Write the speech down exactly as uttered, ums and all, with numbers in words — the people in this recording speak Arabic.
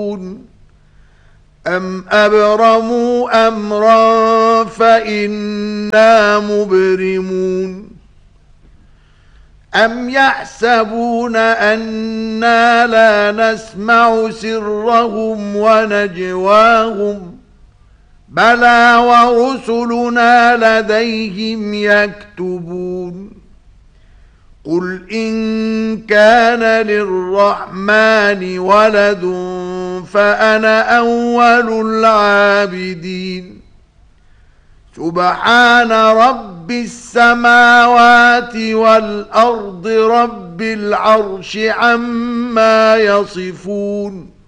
أم أبرموا أمرا فإنا مبرمون أم يحسبون أنا لا نسمع سرهم ونجواهم بلى ورسلنا لديهم يكتبون قل إن كان للرحمن ولد فأنا أول العابدين سبحان رب السماوات والأرض رب العرش عما يصفون